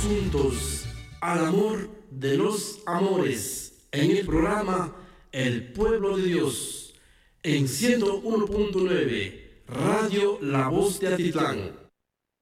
juntos al amor de los amores en el programa El Pueblo de Dios en 101.9 Radio La Voz de Atitlán.